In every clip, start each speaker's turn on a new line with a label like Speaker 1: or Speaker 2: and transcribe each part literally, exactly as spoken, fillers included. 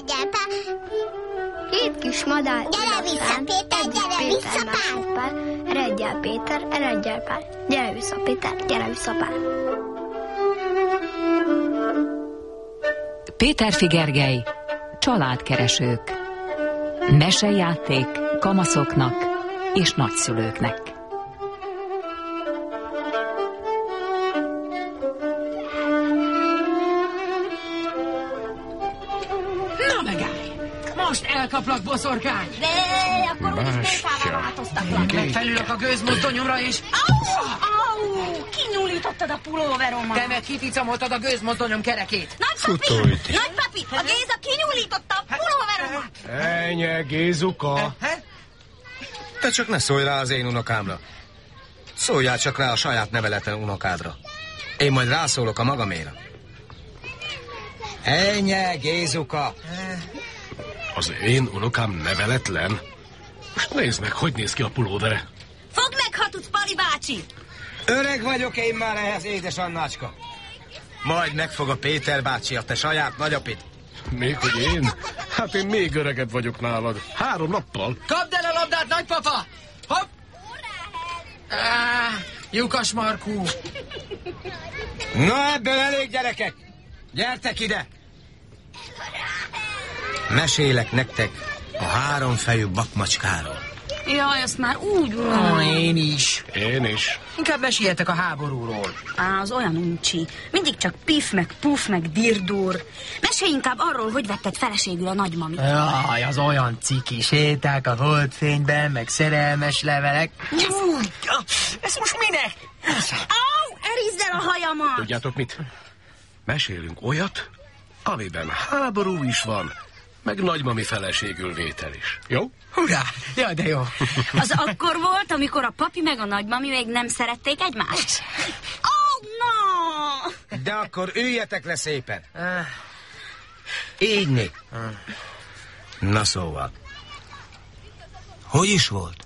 Speaker 1: Eredjelpál!
Speaker 2: Két kis madár.
Speaker 1: Gyere vissza, Péter, gyere vissza, Pál!
Speaker 2: Eredjel Péter, eredjel Pál. Gyere vissza, Péter, gyere vissza, Pál.
Speaker 3: Péterfi Gergely, családkeresők. Mesejáték kamaszoknak és nagyszülőknek.
Speaker 4: Na megállj! Most elkaplak, boszorkány!
Speaker 1: De akkor úgyis pénzával változtatlak.
Speaker 4: Megfelülök a gőzmozdonyomra és...
Speaker 1: Au! Au! Kinyúlítottad a pulóveromat.
Speaker 4: Te meg kificamoltad a gőzmozdonyom kerekét.
Speaker 1: Nagypapi! Nagypapi! A Géza kinyúlította a pulóveromat.
Speaker 5: Ennyi, Gézuka!
Speaker 6: Te csak ne szólj rá az én unokámra. Szóljál csak rá a saját neveletlen unokádra. Én majd rászólok a magaméra. Ennyi, Gézuka!
Speaker 5: Az én unokám neveletlen? Most nézd meg, hogy néz ki a pulóvere.
Speaker 1: Fogd meg, ha tudsz, Pali bácsi!
Speaker 6: Öreg vagyok én már ehhez, édes Annácska. Majd megfog a Péter bácsi, a te saját nagyapit.
Speaker 5: Még hogy én? Hát én még öregebb vagyok nálad. Három nappal.
Speaker 4: Kapd el a labdát, nagypapa! Hopp! Ah, lyukas Markú!
Speaker 6: Na, ebből elég, gyerekek! Gyertek ide! Mesélek nektek a háromfejű bakmacskáról.
Speaker 1: Jaj, azt már úgy unom.
Speaker 4: Oh, én is.
Speaker 5: Én is.
Speaker 4: Inkább meséljetek a háborúról.
Speaker 1: Á, az olyan uncsi. Mindig csak pif, meg puf, meg dirdur. Mesélj inkább arról, hogy vetted feleségül a nagymami.
Speaker 4: Jaj, az olyan ciki. Séták a holdfényben, meg szerelmes levelek. Fúj, ez most minek?
Speaker 1: Au, erizd el a hajamat!
Speaker 5: Tudjátok mit? Mesélünk olyat, amiben háború is van, meg nagymami feleségül vétel is. Jó?
Speaker 4: Hurrá! Jaj, de jó.
Speaker 1: Az akkor volt, amikor a papi meg a nagymami még nem szerették egymást? Ó, oh, no!
Speaker 6: De akkor üljetek le szépen. Így né. Na szóval. Hogy is volt?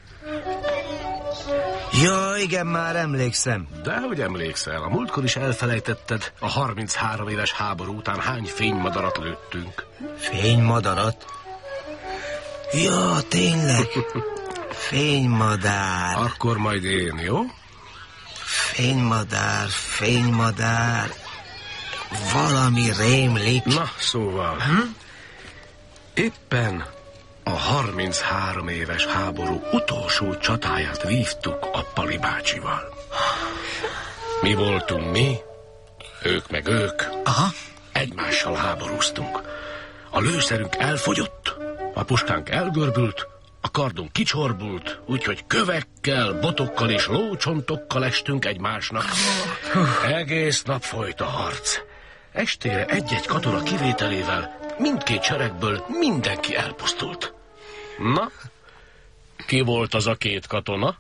Speaker 6: Ja, igen, már emlékszem.
Speaker 5: Dehogy emlékszel, a múltkor is elfelejtetted, a harminchárom éves háború után hány fénymadarat lőttünk.
Speaker 6: Fénymadarat? Ja, tényleg. Fénymadár.
Speaker 5: Akkor majd én, jó?
Speaker 6: Fénymadár, fénymadár. Valami rémlik.
Speaker 5: Na, szóval. Hm? Éppen a harminchárom éves háború utolsó csatáját vívtuk a Pali bácsival. Mi voltunk mi, ők meg ők.
Speaker 4: Aha.
Speaker 5: Egymással háborúztunk. A lőszerünk elfogyott, a puskánk elgörbült, a kardunk kicsorbult, úgyhogy kövekkel, botokkal és lócsontokkal estünk egymásnak. Egész nap folyt a harc. Estére egy-egy katona kivételével mindkét seregből mindenki elpusztult. Na, ki volt az a két katona?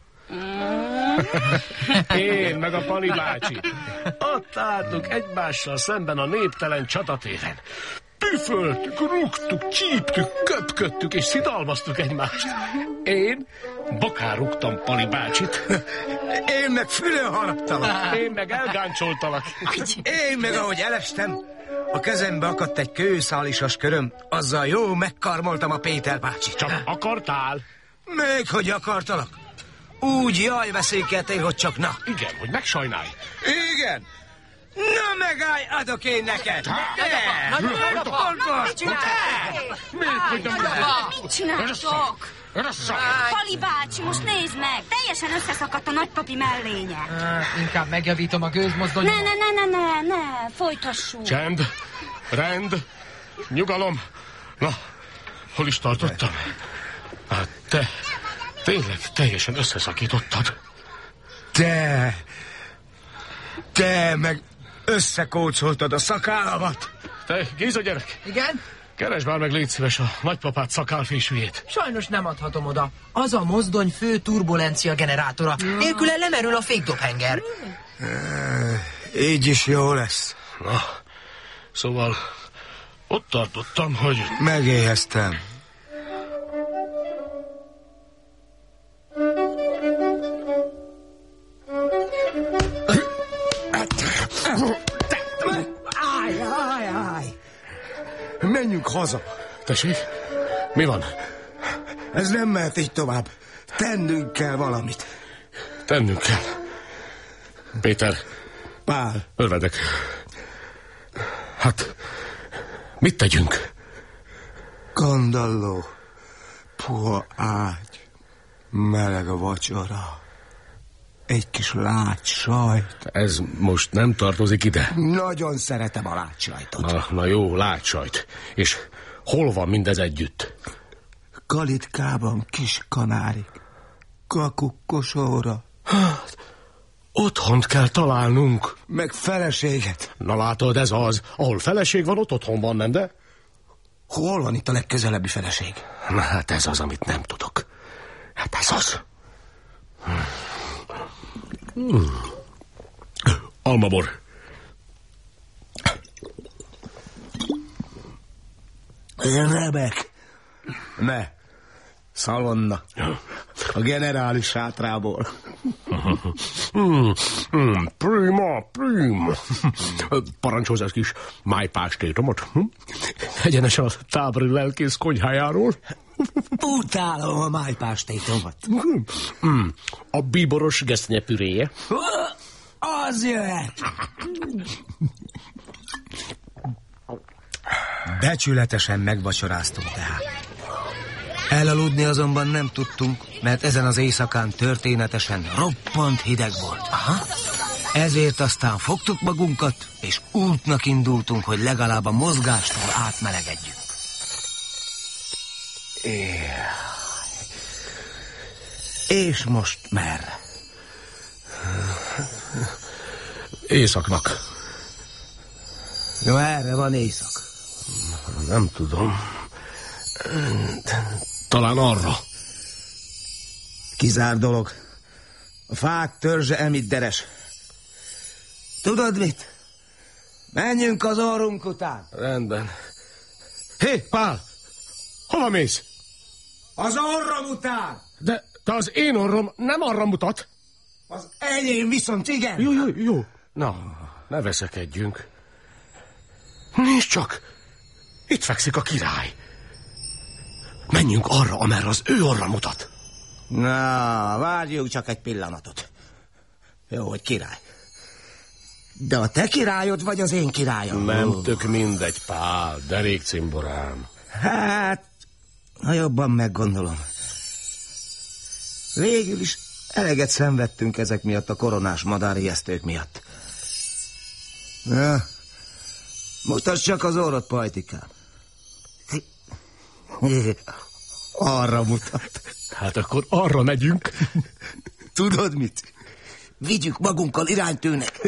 Speaker 5: Én, meg a Pali bácsi. Ott álltunk egymással szemben a néptelen csatatéren. Püföltük, rúgtuk, csíptük, köpködtük és szidalmaztuk egymást. Én bokárugtam Pali bácsit.
Speaker 6: Én meg fülön haraptalak.
Speaker 5: Én meg elgáncsoltalak.
Speaker 6: Én meg, ahogy elestem, a kezembe akadt egy kőszálisas köröm, azzal jó megkarmoltam a Péter bácsit.
Speaker 5: Csak akartál?
Speaker 6: Még hogy akartalak. Úgy jaj veszélykeltél, hogy csak na.
Speaker 5: Igen, hogy megsajnálj.
Speaker 6: Igen. Na megállj, adok én neked.
Speaker 1: Mit csináltok? Pali bácsi, most nézd meg! Teljesen összeszakadt a nagypapi mellénye.
Speaker 4: Inkább megjavítom a gőzmozdonyom.
Speaker 1: Ne, ne, ne, ne, ne, ne, folytassuk.
Speaker 5: Csend, rend, nyugalom. Na, hol is tartottam? Hát te, tényleg teljesen összeszakítottad.
Speaker 6: Te, te meg összekócoltad a szakállamat.
Speaker 5: Te, Géza gyerek.
Speaker 4: Igen?
Speaker 5: Keresd már meg, légy szíves, a nagypapát szakálfésűjét.
Speaker 4: Sajnos nem adhatom oda. Az a mozdony fő turbulencia generátora. Nélküle lemerül a fékdobhenger.
Speaker 6: Így is jó lesz.
Speaker 5: Na, szóval ott tartottam, hogy...
Speaker 6: Megéheztem. Menjünk
Speaker 7: haza.
Speaker 5: Tessék? Mi van?
Speaker 7: Ez nem mehet így tovább. Tennünk kell valamit.
Speaker 5: Tennünk kell. Péter.
Speaker 7: Pál.
Speaker 5: Örvedek. Hát, mit tegyünk?
Speaker 7: Kandalló, puha ágy, meleg a vacsora, egy kis lágysajt.
Speaker 5: Ez most nem tartozik ide?
Speaker 7: Nagyon szeretem a lágysajtot.
Speaker 5: Na, na jó, lágysajt. És hol van mindez együtt?
Speaker 7: Kalitkában kis kanárik, kakukkosóra.
Speaker 5: Hát, otthont kell találnunk.
Speaker 7: Meg feleséget.
Speaker 5: Na látod, ez az. Ahol feleség van, ott otthon van, nem de?
Speaker 7: Hol van itt a legközelebbi feleség?
Speaker 5: Na hát ez az, amit nem tudok. Hát ez az. Hmm. Almabor.
Speaker 7: Remek. Ne. Szalonna. A generális sátrából.
Speaker 5: Mm, mm, prima, prima. Parancsolsz egy kis májpástétomot? Hm? Egyenesen a tábori lelkész konyhájáról.
Speaker 7: Utálom a májpástétomat.
Speaker 5: Mm, a bíboros gesztenyepüréje.
Speaker 7: Az jöhet.
Speaker 6: Becsületesen megvacsoráztunk tehát. Elaludni azonban nem tudtunk, mert ezen az éjszakán történetesen roppant hideg volt. Aha. Ezért aztán fogtuk magunkat, és útnak indultunk, hogy legalább a mozgástól átmelegedjünk. És most merre?
Speaker 5: Északnak.
Speaker 6: Jó, erre van éjszak.
Speaker 5: Nem tudom. Talán arra.
Speaker 6: Kizár dolog. A fák törzse emidderes. Tudod mit? Menjünk az orrunk után.
Speaker 5: Rendben. Hé, Pál! Hova mész?
Speaker 6: Az orrom után!
Speaker 5: De, de az én orrom nem arra mutat.
Speaker 6: Az enyém viszont igen.
Speaker 5: Jó, jó, jó. Na, ne veszekedjünk. Nézd csak! Itt fekszik a király. Menjünk arra, amerre az ő orra mutat.
Speaker 6: Na, várjunk csak egy pillanatot. Jó, hogy király. De a te királyod vagy az én királyom?
Speaker 5: Nem tök mindegy, Pál, derék cimborám.
Speaker 6: Hát, ha jobban meggondolom. Végül is eleget szenvedtünk ezek miatt a koronás madárijesztők miatt. Na, mutasd csak az orrod, pajtikám. Arra mutat.
Speaker 5: Hát akkor arra megyünk.
Speaker 6: Tudod mit? Vigyük magunkkal iránytűnek.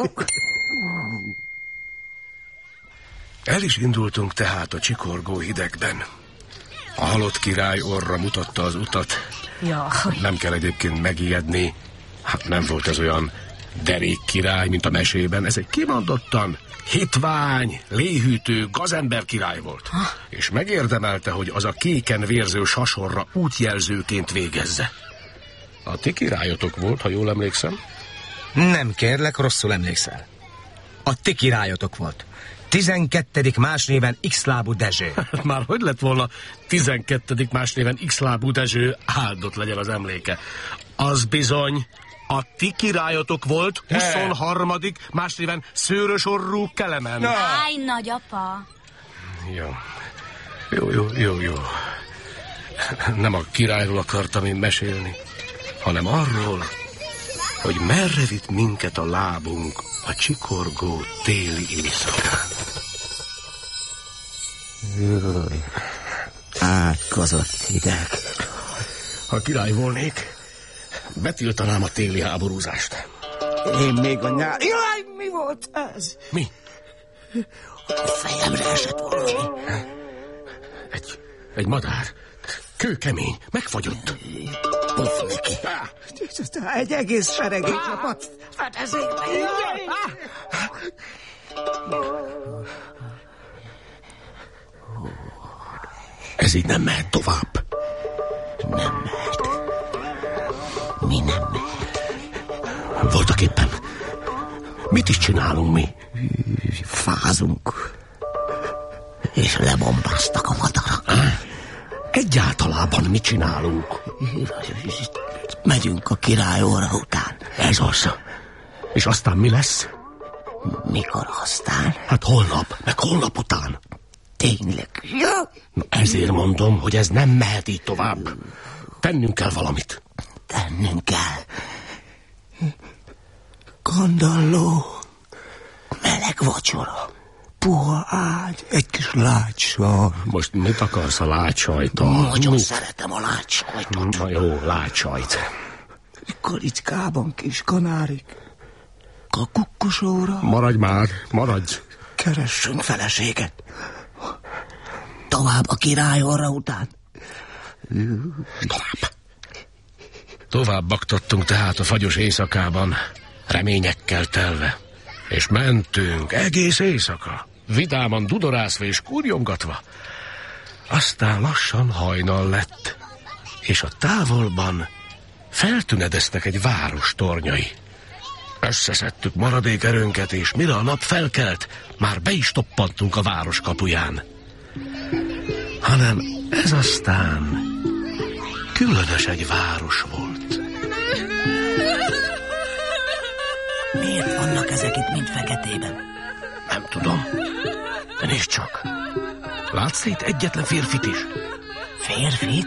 Speaker 5: El is indultunk tehát a csikorgó hidegben. A halott király orra mutatta az utat.
Speaker 1: Jaj.
Speaker 5: Nem kell egyébként megijedni. Hát nem volt ez olyan derék király, mint a mesében. Ez egy kimondottan hitvány, léhűtő, gazember király volt. Ha? És megérdemelte, hogy az a kéken vérző sasorra útjelzőként végezze. A ti királyotok volt, ha jól emlékszem?
Speaker 6: Nem kérlek, rosszul emlékszel. A ti királyotok volt. Tizenkettedik más néven X-lábú Dezső.
Speaker 5: Már hogy lett volna tizenkettedik más néven X-lábú Dezső, áldott legyen az emléke. Az bizony a ti királyotok volt, huszonharmadik más néven Szőrös orrú Kelemen.
Speaker 1: No. Áj, nagyapa.
Speaker 5: Jó. Jó, jó, jó, jó. Nem a királyról akartam én mesélni, hanem arról, hogy merre vitt minket a lábunk a csikorgó téli éjszakán.
Speaker 6: Jaj, átkozott hideg.
Speaker 5: Ha király volnék, betiltanám a téli háborúzást.
Speaker 6: Én még a nyár... Jaj, mi volt ez?
Speaker 5: Mi?
Speaker 6: A fejemre esett valami.
Speaker 5: Egy, egy madár. Kőkemény, megfagyott.
Speaker 6: Puff neki. Egy egész seregély csapat fedezékbe.
Speaker 5: Ez így nem mehet tovább.
Speaker 6: Nem mehet. Mi nem mehet?
Speaker 5: Voltak éppen. Mit is csinálunk mi?
Speaker 6: Fázunk.
Speaker 8: és lebombáztak a madarak.
Speaker 5: Egyáltalában mit csinálunk?
Speaker 8: Megyünk a király óra után.
Speaker 5: Ez az. És aztán mi lesz?
Speaker 8: Mikor aztán?
Speaker 5: Hát holnap, meg holnap után.
Speaker 8: Tényleg. Ja.
Speaker 5: Na ezért mondom, hogy ez nem mehet így tovább. Tennünk kell valamit.
Speaker 8: Tennünk kell. Kandalló, meleg vacsora, puha ágy, egy kis lágysaj.
Speaker 5: Most mit akarsz a lágysajttal?
Speaker 8: Nagyon mi? Szeretem a lágysajtot.
Speaker 5: Na jó, lágysajt.
Speaker 8: Kalickában kis kanárik. A kukkosóra.
Speaker 5: Maradj már, maradj.
Speaker 8: Keressünk feleséget. Tovább a király orra után.
Speaker 5: Tovább. Tovább baktattunk tehát a fagyos éjszakában, reményekkel telve. És mentünk egész éjszaka, vidáman dudorászva és kurjongatva. Aztán lassan hajnal lett, és a távolban feltünedeztek egy város tornyai. Összeszedtük maradék erőnket, és mire a nap felkelt, már be is toppantunk a város kapuján. Hanem ez aztán különös egy város volt.
Speaker 8: Miért vannak ezek itt mind feketében?
Speaker 5: Nem tudom. De nézd csak. Látsz itt egyetlen férfit is?
Speaker 8: Férfit?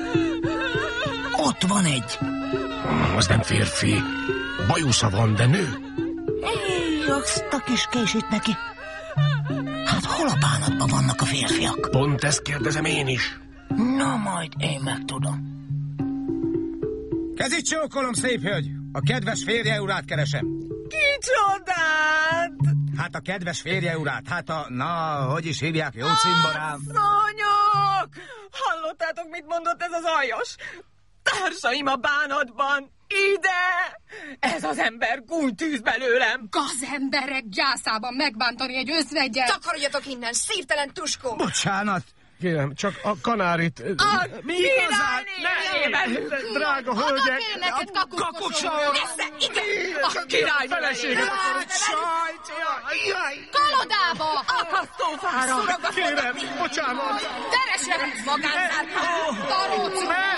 Speaker 8: Ott van egy.
Speaker 5: Az nem férfi. Bajusza van, de nő.
Speaker 8: Éj, azt a kis késít neki. Hát hol a bánatban vannak a férfiak?
Speaker 5: Pont ezt kérdezem én is.
Speaker 8: Na, majd én megtudom.
Speaker 6: Kezit csókolom, szép hölgy! A kedves férje urát keresem.
Speaker 9: Kicsodát?
Speaker 6: Hát a kedves férje urát, hát a, na, hogy is hívják, jó cimborám?
Speaker 9: Asszonyok! Hallottátok, mit mondott ez az aljas? Társaim a bánatban! Ide! Ez az ember gúnytűz belőlem!
Speaker 10: Gazemberek gyászában megbántani egy özvegyet!
Speaker 11: Takarodjatok innen, szívtelen tuskó!
Speaker 6: Bocsánat!
Speaker 5: Kérem, csak a kanárit...
Speaker 9: A
Speaker 6: mi igazán?
Speaker 9: királyné!
Speaker 5: Drága hölgyek!
Speaker 10: Adok én neked kakukkosóra!
Speaker 9: Nesze, igen! A király feleséget akarod!
Speaker 6: Sajt!
Speaker 10: Kalodába!
Speaker 9: Akasztófára!
Speaker 5: Kérem, bocsánat!
Speaker 10: Teresre húz magánszárba! Tarócú!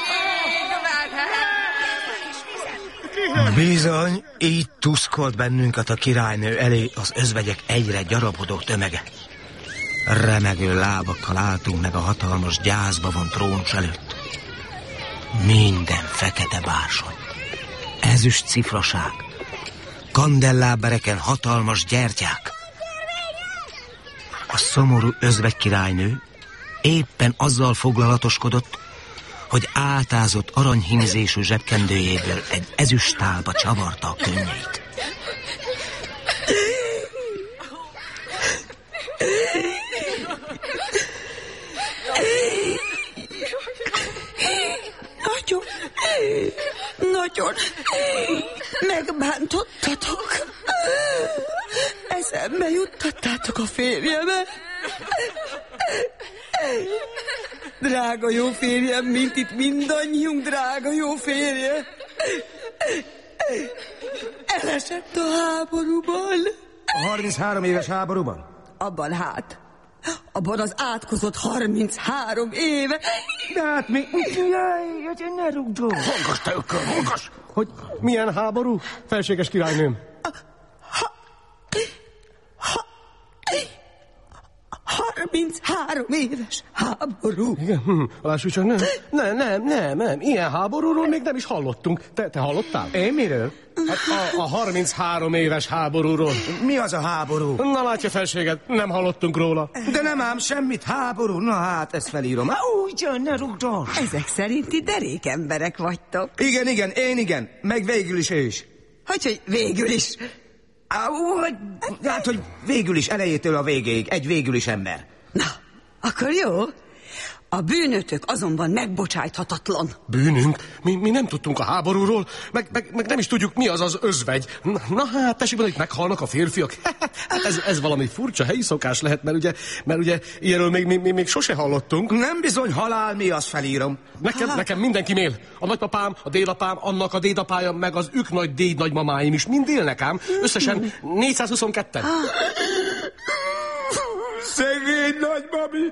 Speaker 6: Bizony, így tuszkolt bennünket a királynő elé az özvegyek egyre gyarapodó tömege. Remegő lábakkal álltunk meg a hatalmas gyászba von trónus előtt. Minden fekete bársony, ezüst cifraság, kandellábereken hatalmas gyertyák. A szomorú özvegy királynő éppen azzal foglalatoskodott, hogy átázott aranyhímzésű zsebkendőjéből egy ezüsttálba csavarta a könnyeit.
Speaker 9: Nagyon, nagyon megbántottatok. Eszembe juttattátok a férjemet. Drága jó férjem, mint itt mindannyiunk drága jó férje. Elesett a háborúban.
Speaker 6: A harminchárom éves háborúban?
Speaker 9: Abban hát. Abban az átkozott harminchárom éve.
Speaker 6: De hát mi... Jaj, ne rúgdó.
Speaker 5: Hallgass, te ökör, hallgass! Hogy milyen háború, felséges királynőm?
Speaker 9: harminchárom éves háború.
Speaker 5: Igen, hm, lássuk csak, nem, nem, nem, nem, nem, ilyen háborúról még nem is hallottunk. Te, te hallottál?
Speaker 6: Én miről?
Speaker 5: Hát a, a harminchárom éves háborúról.
Speaker 6: Mi az a háború?
Speaker 5: Na látja, felséget, nem hallottunk róla.
Speaker 6: De nem ám semmit, háború. Na hát, ezt felírom. Ugyan, ne rugdos.
Speaker 9: Ezek szerinti derék emberek vagytok.
Speaker 6: Igen, igen, én igen. Meg végül is ő is.
Speaker 9: Hogyhogy végül is?
Speaker 6: Ó, hát, hogy végül is, elejétől a végéig. Egy végül is ember.
Speaker 9: Na, akkor jó. A bűnötök azonban megbocsájthatatlan.
Speaker 5: Bűnünk? Mi, mi nem tudtunk a háborúról, meg, meg, meg nem is tudjuk, mi az az özvegy. Na, na hát, tessék, hogy meghalnak a férfiak. ez, ez valami furcsa helyi szokás lehet, mert ugye, mert ugye ilyenről még, még, még sose hallottunk.
Speaker 6: Nem bizony halál, mi azt felírom.
Speaker 5: Nekem, nekem mindenki mél. A nagypapám, a dédapám, annak a dédapája, meg az ők nagy déd nagymamáim is mind élnek ám. Összesen négyszázhuszonketten.
Speaker 7: Szegény nagymami!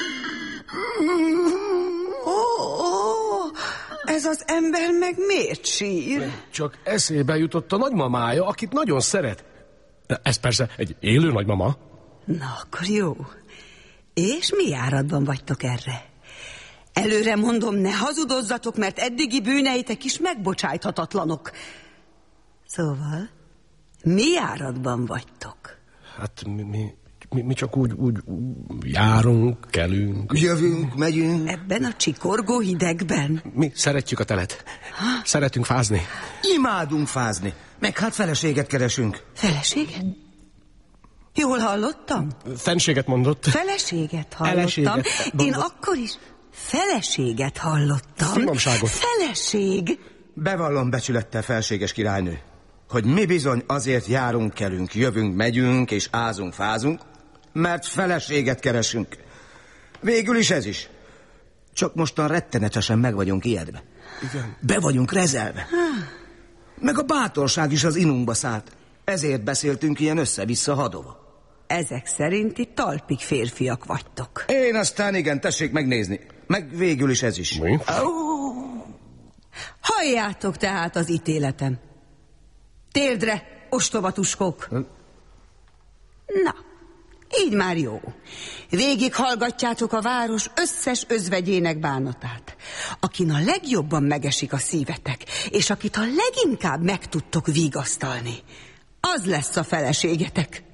Speaker 12: Ó, ó, ez az ember meg miért sír?
Speaker 5: Csak eszébe jutott a nagymamája, akit nagyon szeret. Ez persze egy élő nagymama.
Speaker 12: Na, akkor jó. És mi járatban vagytok erre? Előre mondom, ne hazudozzatok, mert eddigi bűneitek is megbocsájthatatlanok. Szóval, mi járatban vagytok?
Speaker 5: Hát mi, mi, mi, mi csak úgy, úgy járunk, kelünk.
Speaker 7: Jövünk, megyünk.
Speaker 12: Ebben a csikorgó hidegben?
Speaker 5: Mi szeretjük a telet. Ha? Szeretünk fázni.
Speaker 7: Imádunk fázni. Meg hát feleséget keresünk.
Speaker 12: Feleséget? Jól hallottam?
Speaker 5: Fenséget mondott.
Speaker 12: Feleséget hallottam.
Speaker 5: Eleséget
Speaker 12: Én akkor is feleséget hallottam.
Speaker 5: Finomságot.
Speaker 12: Feleség.
Speaker 7: Bevallom becsülettel, felséges királynő, hogy mi bizony azért járunk, kelünk, jövünk, megyünk és ázunk, fázunk, mert feleséget keresünk. Végül is ez is. Csak mostan rettenetesen meg vagyunk ijedve.
Speaker 5: Igen.
Speaker 7: Be vagyunk rezelve. Meg a bátorság is az inunkba szállt. Ezért beszéltünk ilyen össze-vissza hadova.
Speaker 12: Ezek szerinti talpig férfiak vagytok.
Speaker 7: Én aztán igen, tessék megnézni. Meg végül is ez is.
Speaker 5: Mi?
Speaker 12: Oh. Halljátok tehát az ítéletem. Térdre, ostobatuskók! Hm? Na, így már jó. Végig hallgatjátok a város összes özvegyének bánatát. Akin a legjobban megesik a szívetek, és akit a leginkább meg tudtok vigasztalni, az lesz a feleségetek.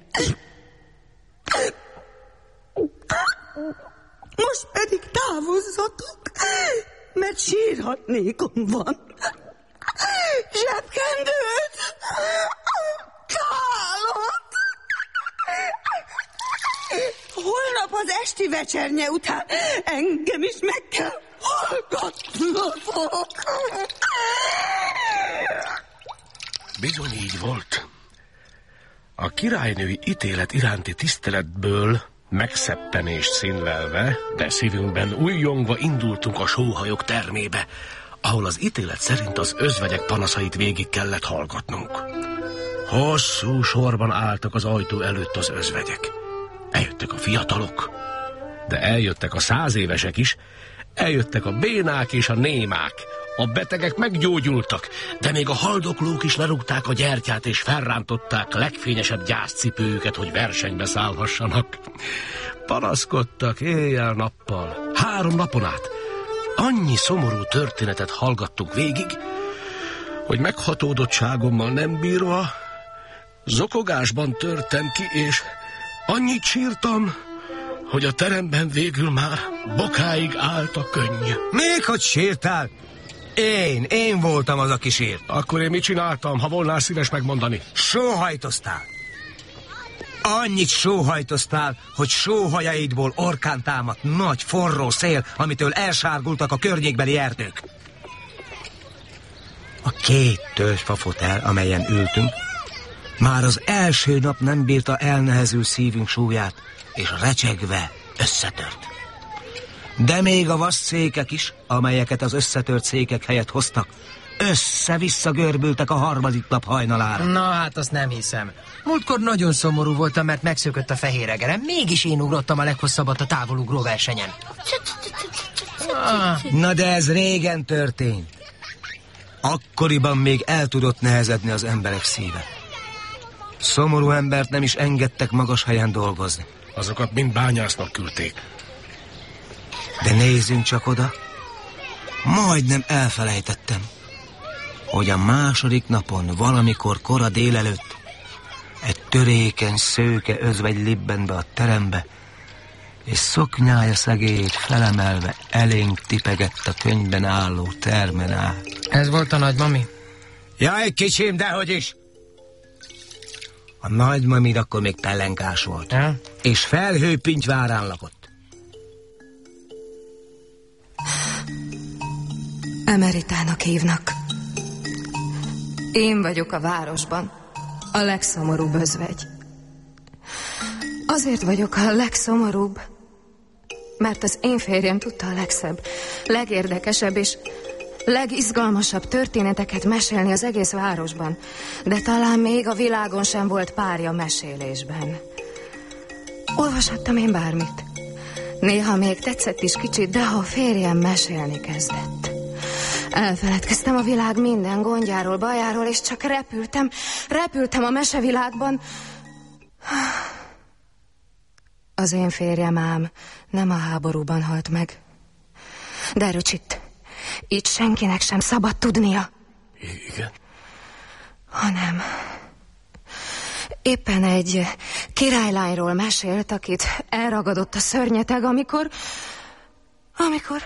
Speaker 12: Most pedig távozzatok, mert sírhatnékom van. Zsebkendőt, tálot. Holnap az esti vecsernye után engem is meg kell hallgatnotok.
Speaker 5: Bizony így volt. A királynői ítélet iránti tiszteletből megszeppenést színlelve, de szívünkben újjongva indultunk a sóhajok termébe, ahol az ítélet szerint az özvegyek panaszait végig kellett hallgatnunk. Hosszú sorban álltak az ajtó előtt az özvegyek. Eljöttek a fiatalok, de eljöttek a száz évesek is, eljöttek a bénák és a némák. A betegek meggyógyultak, de még a haldoklók is lerúgták a gyertyát és felrántották legfényesebb gyászcipőjüket, hogy versenybe szállhassanak. Panaszkodtak éjjel-nappal, három napon át. Annyi szomorú történetet hallgattunk végig, hogy meghatódottságommal nem bírva, zokogásban törtem ki, és annyit sírtam, hogy a teremben végül már bokáig állt a könny.
Speaker 6: Még hogy sírtál? Én, én voltam az, aki sírt.
Speaker 5: Akkor én mit csináltam, ha volnál szíves megmondani?
Speaker 6: Sóhajtoztál. Annyit sóhajtoztál, hogy sóhajaidból orkán támadt nagy forró szél, amitől elsárgultak a környékbeli erdők. A két törzsfafotel, amelyen ültünk, már az első nap nem bírta elnehezül szívünk súlyát, és recsegve összetört. De még a vasszékek is, amelyeket az összetört székek helyett hoztak, össze-vissza görbültek a harmadik nap hajnalára.
Speaker 4: Na hát azt nem hiszem. Múltkor nagyon szomorú voltam, mert megszökött a fehér egerem, mégis én ugrottam a leghosszabbat a távolugró versenyen.
Speaker 6: Ah. Na de ez régen történt. Akkoriban még el tudott nehezedni az emberek szíve. Szomorú embert nem is engedtek magas helyen dolgozni.
Speaker 5: Azokat mind bányásznak küldték.
Speaker 6: De nézzünk csak oda. Majdnem elfelejtettem, hogy a második napon, valamikor kora délelőtt, egy törékeny szőke özvegy libben be a terembe, és szoknyája szegélyét felemelve elénk tipegett a könyvben álló termen át.
Speaker 4: Ez volt a nagymami?
Speaker 6: Jaj, kicsim, dehogy is! A nagymamid akkor még pellenkás volt, ja? És felhőpinty várán lakott.
Speaker 13: Emeritának hívnak. Én vagyok a városban a legszomorúbb özvegy. Azért vagyok a legszomorúbb, mert az én férjem tudta a legszebb, legérdekesebb és legizgalmasabb történeteket mesélni az egész városban, de talán még a világon sem volt párja mesélésben. Olvashattam én bármit. Néha még tetszett is kicsit, de ha a férjem mesélni kezdett. Elfeledkeztem a világ minden gondjáról, bajáról, és csak repültem, repültem a mesevilágban. Az én férjem ám nem a háborúban halt meg. De erről itt, itt senkinek sem szabad tudnia.
Speaker 5: Igen.
Speaker 13: Hanem éppen egy királylányról mesélt, akit elragadott a szörnyeteg, amikor... amikor...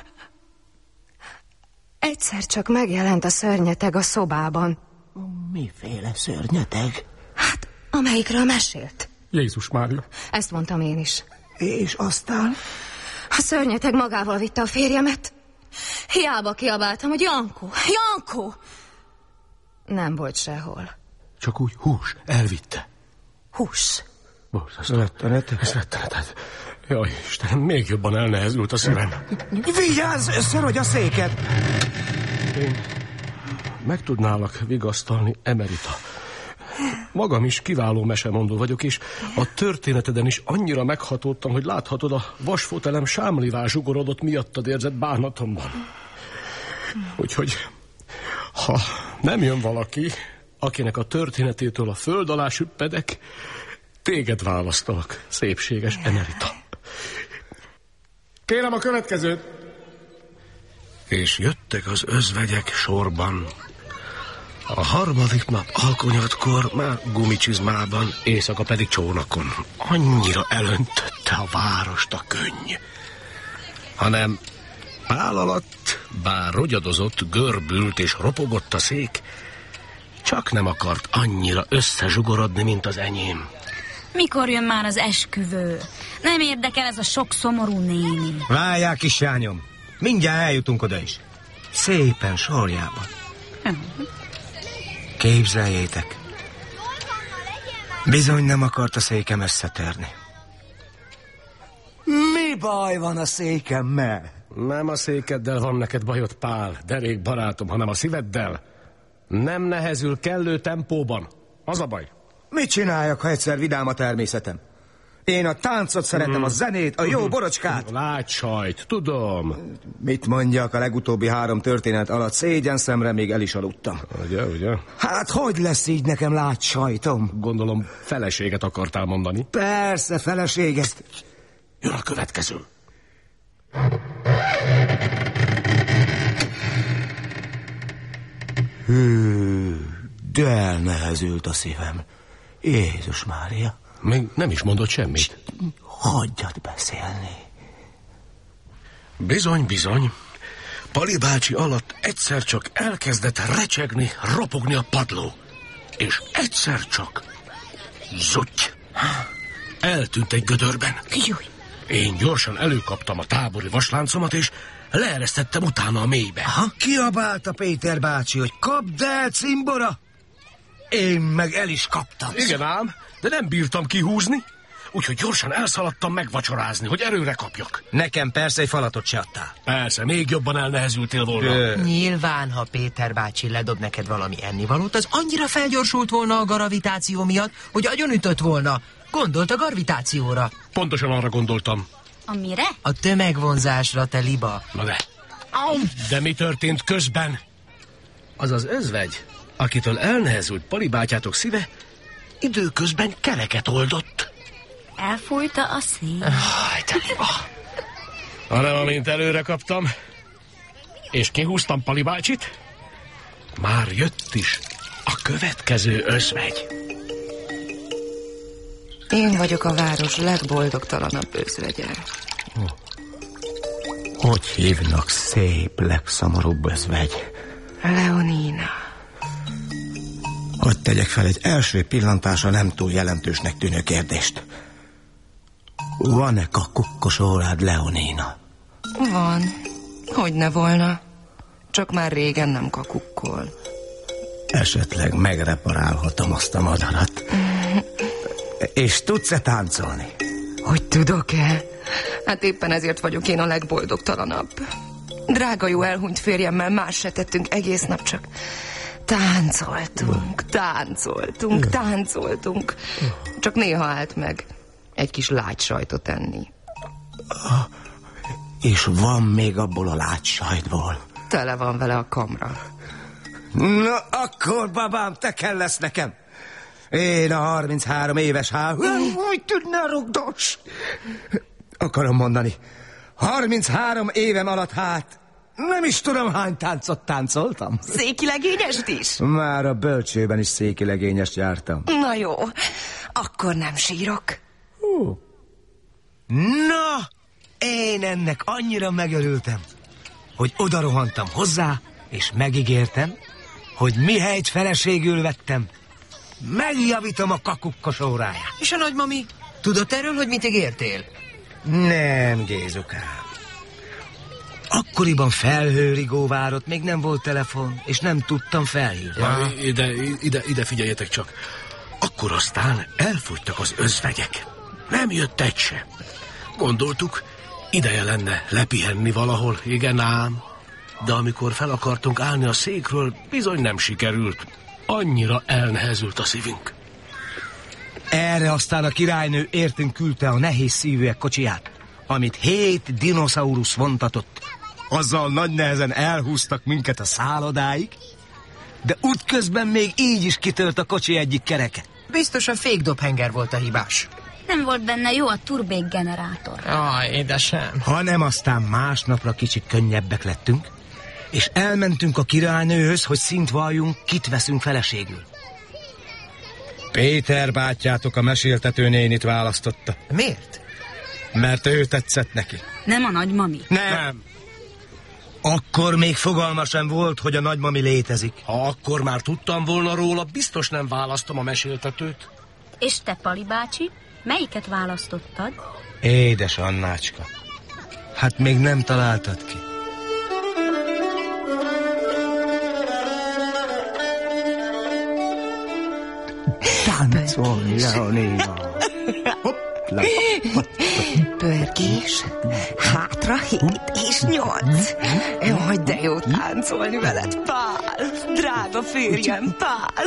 Speaker 13: egyszer csak megjelent a szörnyeteg a szobában.
Speaker 8: Miféle szörnyeteg?
Speaker 13: Hát, amelyikről mesélt.
Speaker 5: Jézus Mária.
Speaker 13: Ezt mondtam én is.
Speaker 8: És aztán?
Speaker 13: A szörnyeteg magával vitte a férjemet. Hiába kiabáltam, hogy Jankó, Jankó! Nem volt sehol.
Speaker 5: Csak úgy hús, elvitte.
Speaker 13: Hús?
Speaker 5: Borzasztó. Rettenet. Ez rettenet. Jaj, Istenem, még jobban elnehezült a szívem.
Speaker 7: Vigyázz, szarodj a széket!
Speaker 5: Én meg tudnálak vigasztalni, Emerita. Magam is kiváló mesemondó vagyok, és a történeteden is annyira meghatódtam, hogy láthatod, a vasfotelem sámlivá zsugorodott miattad érzett bánatomban. Úgyhogy, ha nem jön valaki, akinek a történetétől a föld alá süppedek, téged választalak, szépséges Emerita.
Speaker 14: Kérem a következőt!
Speaker 5: És jöttek az özvegyek sorban. A harmadik nap alkonyatkor már gumicsizmában, éjszaka pedig csónakon. Annyira elöntötte a várost a könny. Hanem pál alatt, bár rogyadozott, görbült és ropogott a szék, csak nem akart annyira összezsugorodni, mint az enyém.
Speaker 1: Mikor jön már az esküvő? Nem érdekel ez a sok szomorú néni.
Speaker 6: Várják, kislányom, mindjárt eljutunk oda is. Szépen sorjában. Képzeljétek, bizony nem akart a székem összetörni.
Speaker 7: Mi baj van a székemmel?
Speaker 5: Nem a székeddel van neked bajod, Pál, derék barátom, hanem a szíveddel. Nem nehezül kellő tempóban. Az a baj.
Speaker 7: Mit csináljak, ha egyszer vidám a természetem? Én a táncot szeretem, a zenét, a jó borocskát.
Speaker 5: Látsajt, tudom.
Speaker 7: Mit mondjak, a legutóbbi három történet alatt szégyen szemre még el is aludtam.
Speaker 5: Ugye, ugye?
Speaker 7: Hát hogy lesz így nekem látsajtom?
Speaker 5: Gondolom feleséget akartál mondani.
Speaker 7: Persze, feleséget.
Speaker 5: Jön a következő.
Speaker 7: Hű, de elnehezült a szívem. Jézus Mária.
Speaker 5: Még nem is mondott semmit.
Speaker 7: Hagyjad beszélni.
Speaker 5: Bizony, bizony. Pali bácsi alatt egyszer csak elkezdett recsegni, ropogni a padló. És egyszer csak zutty. Eltűnt egy gödörben.
Speaker 1: Júj.
Speaker 5: Én gyorsan előkaptam a tábori vasláncomat, és leeresztettem utána a mélybe.
Speaker 6: Ha kiabálta Péter bácsi, hogy kapd el, cimbora? Én meg el is kaptam.
Speaker 5: Igen ám, de nem bírtam kihúzni, úgyhogy gyorsan elszaladtam megvacsorázni, hogy erőre kapjak.
Speaker 6: Nekem persze egy falatot se adtál.
Speaker 5: Persze, még jobban elnehezültél volna.
Speaker 4: Ö... Nyilván, ha Péter bácsi ledob neked valami ennivalót, az annyira felgyorsult volna a gravitáció miatt, hogy agyonütött volna. Gondolt a gravitációra.
Speaker 5: Pontosan arra gondoltam.
Speaker 1: Amire?
Speaker 4: A tömegvonzásra, te liba.
Speaker 5: Na de. De mi történt közben? Az az özvegy, akitől elnehezült Pali bátyátok szíve, időközben kereket oldott.
Speaker 1: Elfújta a szél.
Speaker 5: Hanem amint előre kaptam, és kihúztam Pali bácsit, már jött is a következő özvegy.
Speaker 13: Én vagyok a város legboldogtalanabb özvegye.
Speaker 7: Hogy hívnak szép, legszomorúbb özvegy?
Speaker 13: Leonina.
Speaker 7: Hogy tegyek fel egy első pillantásra nem túl jelentősnek tűnő kérdést. Van-e kakukkos órád, Leonina?
Speaker 13: Van. Hogy ne volna. Csak már régen nem kakukkol.
Speaker 7: Esetleg megreparálhatom azt a madarat. És tudsz-e táncolni?
Speaker 13: Hogy tudok-e? Hát éppen ezért vagyok én a legboldogtalanabb. Drága jó elhunyt férjemmel más se tettünk egész nap, csak táncoltunk, táncoltunk, táncoltunk. Csak néha állt meg.
Speaker 14: egy kis lágysajtot enni.
Speaker 6: Ah, és van még abból a lágysajtból.
Speaker 14: Tele van vele a kamra.
Speaker 6: Na, akkor, babám, te kell lesz nekem. Én a harminchárom éves há... Úgy tudná, rugdos. Akarom mondani, harminchárom évem alatt hát nem is tudom, hány táncot táncoltam.
Speaker 14: Székilegényest is?
Speaker 6: Már a bölcsőben is székilegényest jártam.
Speaker 14: Na jó, akkor nem sírok.
Speaker 6: Hú. Na, én ennek annyira megörültem, hogy odarohantam hozzá, és megígértem, hogy mihelyt feleségül vettem, megjavítom a kakukkos óráját.
Speaker 4: És a nagymami? Tudod erről, hogy mit ígértél?
Speaker 6: Nem, Gézukám. Akkoriban felhőrigóvárott, még nem volt telefon, és nem tudtam felhívni.
Speaker 5: Ja, ide, ide, ide figyeljetek csak. Akkor aztán elfogytak az özvegyek. Nem jött egy se. Gondoltuk, ideje lenne lepihenni valahol, igen ám. De amikor fel akartunk állni a székről, bizony nem sikerült. Annyira elnehezült a szívünk.
Speaker 6: Erre aztán a királynő értünk küldte a nehéz szívűek kocsiját, amit hét dinoszaurusz vontatott. Azzal nagy nehezen elhúztak minket a szállodáig, de útközben még így is kitört a kocsi egyik kereke.
Speaker 4: Biztos a fékdobhenger volt a hibás.
Speaker 1: Nem volt benne jó a turbékgenerátor.
Speaker 9: Aj, édesem.
Speaker 6: Hanem aztán másnapra kicsit könnyebbek lettünk, és elmentünk a királynőhöz, hogy szint valljunk, kit veszünk feleségül. Péter bátyjátok a meséltető nénit választotta.
Speaker 4: Miért?
Speaker 6: Mert ő tetszett neki.
Speaker 1: Nem a nagymami?
Speaker 6: Nem. Nem. Akkor még fogalma sem volt, hogy a nagymami létezik.
Speaker 5: Ha akkor már tudtam volna róla, biztos nem választom a meséltetőt.
Speaker 1: És te, Pali bácsi, melyiket választottad?
Speaker 6: Édes Annácska, hát még nem találtad ki. Táncolj, Leonína!
Speaker 14: Pörgés, hátra hét és nyolc. Jaj, de jó táncolni veled, Pál. Drága férjem, Pál.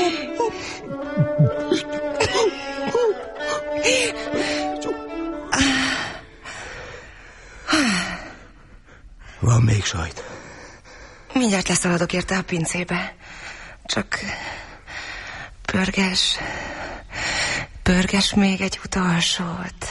Speaker 6: Van még sajt.
Speaker 14: Mindjárt leszaladok érte a pincébe. Csak pörges, pörges még egy utolsót.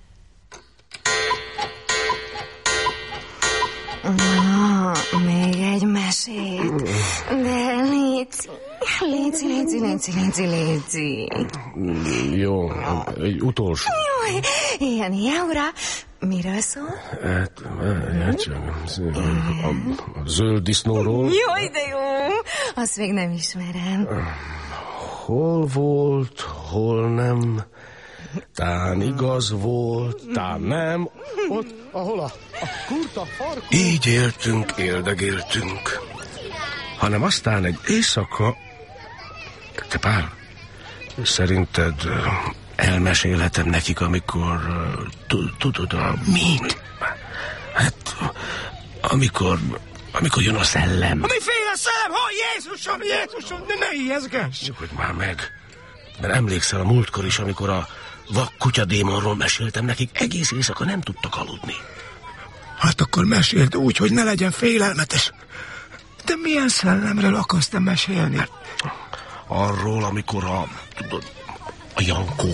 Speaker 14: Na, még egy mesét. De léci, léci, léci, léci, léci, léci.
Speaker 5: Jó, egy utolsó.
Speaker 14: Jaj, ilyen jaura. Miről szól?
Speaker 5: Hát, hát csak a, a zöld disznóról.
Speaker 14: Jaj, de jó. Azt még nem ismerem.
Speaker 5: Hol volt, hol nem, tán igaz volt, tán nem. Ott, ahol a, a kurta farkú... Így éltünk, éldegéltünk. Hanem aztán egy éjszaka... Te Pál, szerinted elmesélhetem nekik, amikor... Tudod, a...
Speaker 6: Mit?
Speaker 5: Hát, amikor... Amikor jön a szellem.
Speaker 6: Miféle szellem? Ha, Jézusom, Jézusom, de ne ijeszgess!
Speaker 5: Nyugodj már meg. Mert emlékszel a múltkor is, amikor a vak kutyadémonról meséltem nekik, egész éjszaka nem tudtak aludni.
Speaker 6: Hát akkor meséld úgy, hogy ne legyen félelmetes. De milyen szellemről akarsz te mesélni? Hát,
Speaker 5: arról, amikor a... Tudod, a Jankó.